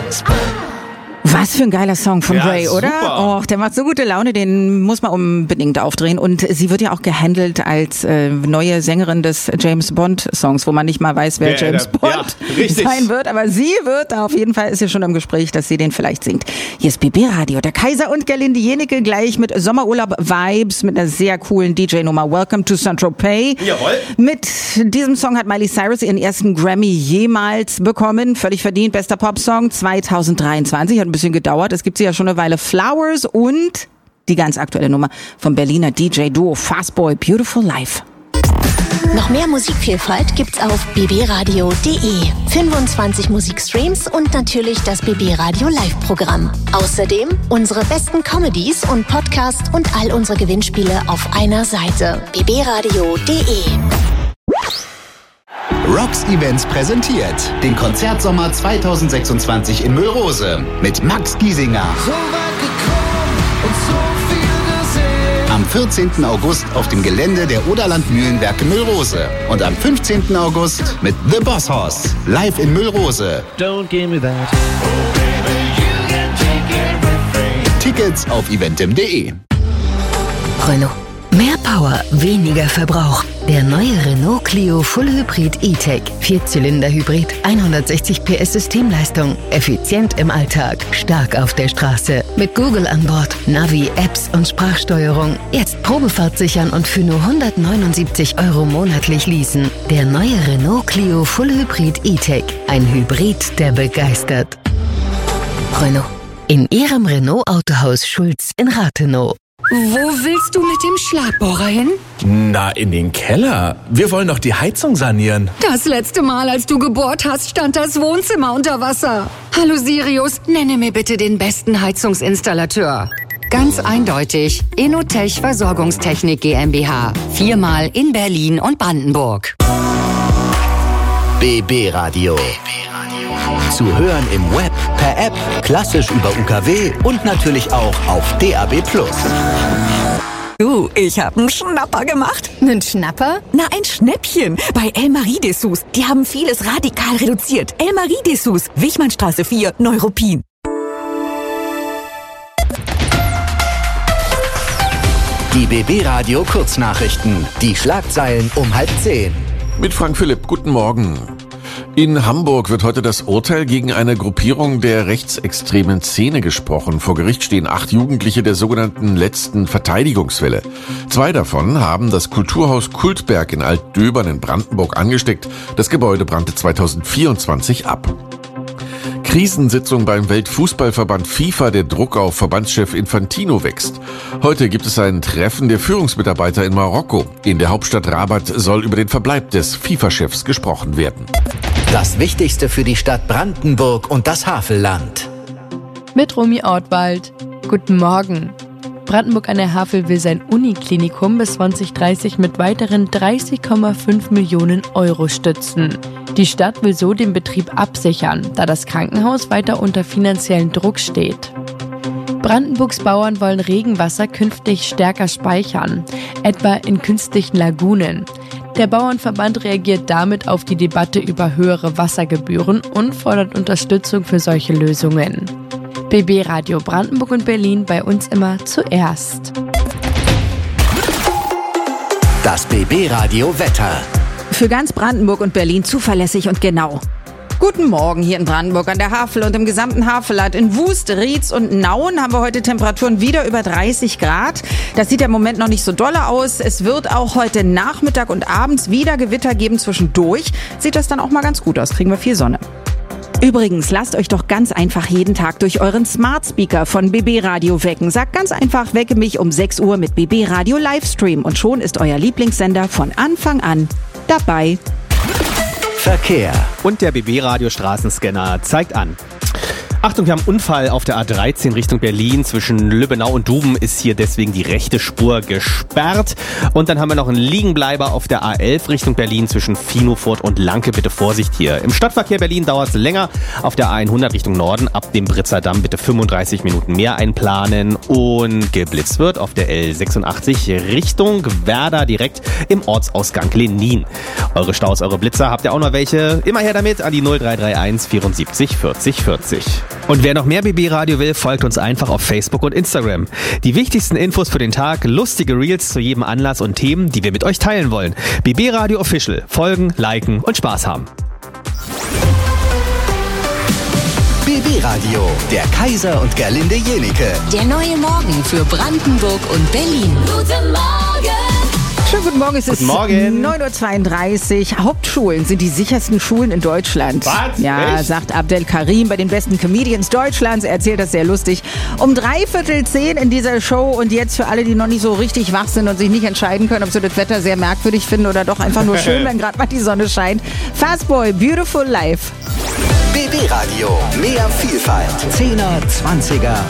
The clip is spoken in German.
Was für ein geiler Song von Ray, oder? Super. Och, der macht so gute Laune, den muss man unbedingt aufdrehen. Und sie wird ja auch gehandelt als neue Sängerin des James Bond Songs, wo man nicht mal weiß, wer James Bond sein wird. Aber sie wird, auf jeden Fall ist ja schon im Gespräch, dass sie den vielleicht singt. Hier ist BB Radio, der Kaiser und Gerlinde Jenecke gleich mit Sommerurlaub-Vibes, mit einer sehr coolen DJ-Nummer. Welcome to Saint-Tropez. Jawohl. Mit diesem Song hat Miley Cyrus ihren ersten Grammy jemals bekommen. Völlig verdient, bester Popsong 2023. Hat ein bisschen gedauert. Es gibt sie ja schon eine Weile. Flowers und die ganz aktuelle Nummer vom Berliner DJ-Duo Fastboy, Beautiful Life. Noch mehr Musikvielfalt gibt's auf bbradio.de. 25 Musikstreams und natürlich das BB Radio Live-Programm. Außerdem unsere besten Comedies und Podcasts und all unsere Gewinnspiele auf einer Seite. bbradio.de. Rocks Events präsentiert den Konzertsommer 2026 in Müllrose mit Max Giesinger. So weit gekommen und so viel gesehen. Am 14. August auf dem Gelände der Oderland Mühlenwerke Müllrose. Und am 15. August mit The Boss Hoss live in Müllrose. Don't give me that. Oh baby, you can take everything. Tickets auf eventim.de. Renault. Mehr Power, weniger Verbrauch. Der neue Renault Clio Full Hybrid E-Tech. 4-Zylinder-Hybrid, 160 PS Systemleistung. Effizient im Alltag, stark auf der Straße. Mit Google an Bord, Navi, Apps und Sprachsteuerung. Jetzt Probefahrt sichern und für nur 179 € monatlich leasen. Der neue Renault Clio Full Hybrid E-Tech. Ein Hybrid, der begeistert. Renault. In Ihrem Renault Autohaus Schulz in Rathenow. Wo willst du mit dem Schlagbohrer hin? Na, in den Keller. Wir wollen doch die Heizung sanieren. Das letzte Mal, als du gebohrt hast, stand das Wohnzimmer unter Wasser. Hallo Sirius, nenne mir bitte den besten Heizungsinstallateur. Ganz eindeutig, Inotech Versorgungstechnik GmbH. 4-mal in Berlin und Brandenburg. BB Radio. Zu hören im Web, per App, klassisch über UKW und natürlich auch auf DAB+. Du, ich habe einen Schnapper gemacht. Einen Schnapper? Na, ein Schnäppchen. Bei El Marie-Dessous. Die haben vieles radikal reduziert. El Marie-Dessous, Wichmannstraße 4, Neuruppin. Die BB Radio Kurznachrichten. Die Schlagzeilen um 9:30. Mit Frank Philipp, guten Morgen. In Hamburg wird heute das Urteil gegen eine Gruppierung der rechtsextremen Szene gesprochen. Vor Gericht stehen 8 Jugendliche der sogenannten letzten Verteidigungswelle. 2 davon haben das Kulturhaus Kultberg in Altdöbern in Brandenburg angesteckt. Das Gebäude brannte 2024 ab. Krisensitzung beim Weltfußballverband FIFA. Der Druck auf Verbandschef Infantino wächst. Heute gibt es ein Treffen der Führungsmitarbeiter in Marokko. In der Hauptstadt Rabat soll über den Verbleib des FIFA-Chefs gesprochen werden. Das Wichtigste für die Stadt Brandenburg und das Havelland. Mit Romy Ortwald. Guten Morgen. Brandenburg an der Havel will sein Uniklinikum bis 2030 mit weiteren 30,5 Millionen € stützen. Die Stadt will so den Betrieb absichern, da das Krankenhaus weiter unter finanziellen Druck steht. Brandenburgs Bauern wollen Regenwasser künftig stärker speichern, etwa in künstlichen Lagunen. Der Bauernverband reagiert damit auf die Debatte über höhere Wassergebühren und fordert Unterstützung für solche Lösungen. BB Radio Brandenburg und Berlin, bei uns immer zuerst. Das BB Radio Wetter. Für ganz Brandenburg und Berlin zuverlässig und genau. Guten Morgen hier in Brandenburg an der Havel und im gesamten Havelland. In Wust, Rietz und Nauen haben wir heute Temperaturen wieder über 30 Grad. Das sieht ja im Moment noch nicht so dolle aus. Es wird auch heute Nachmittag und abends wieder Gewitter geben zwischendurch. Sieht das dann auch mal ganz gut aus, kriegen wir viel Sonne. Übrigens, lasst euch doch ganz einfach jeden Tag durch euren Smart Speaker von BB Radio wecken. Sagt ganz einfach, wecke mich um 6 Uhr mit BB Radio Livestream und schon ist euer Lieblingssender von Anfang an dabei. Verkehr. Und der BB Radio Straßenscanner zeigt an. Achtung, wir haben einen Unfall auf der A13 Richtung Berlin. Zwischen Lübbenau und Duben ist hier deswegen die rechte Spur gesperrt. Und dann haben wir noch einen Liegenbleiber auf der A11 Richtung Berlin zwischen Finofurt und Lanke. Bitte Vorsicht hier. Im Stadtverkehr Berlin dauert es länger. Auf der A100 Richtung Norden ab dem Britzer Damm bitte 35 Minuten mehr einplanen. Und geblitzt wird auf der L86 Richtung Werder direkt im Ortsausgang Lenin. Eure Staus, eure Blitzer, habt ihr auch noch welche? Immer her damit an die 0331 74 40 40. Und wer noch mehr BB Radio will, folgt uns einfach auf Facebook und Instagram. Die wichtigsten Infos für den Tag, lustige Reels zu jedem Anlass und Themen, die wir mit euch teilen wollen. BB Radio Official. Folgen, liken und Spaß haben. BB Radio, der Kaiser und Gerlinde Jenike. Der neue Morgen für Brandenburg und Berlin. Guten Morgen! Schönen guten Morgen, es ist 9.32 Uhr. Hauptschulen sind die sichersten Schulen in Deutschland. Was? Ja, Echt? sagt Abdel Karim bei den besten Comedians Deutschlands. Er erzählt das sehr lustig. Um 9:45 in dieser Show und jetzt für alle, die noch nicht so richtig wach sind und sich nicht entscheiden können, ob sie das Wetter sehr merkwürdig finden oder doch einfach nur schön, wenn gerade mal die Sonne scheint. Fastboy, Beautiful Life. BB Radio, mehr Vielfalt. 10er, 20er.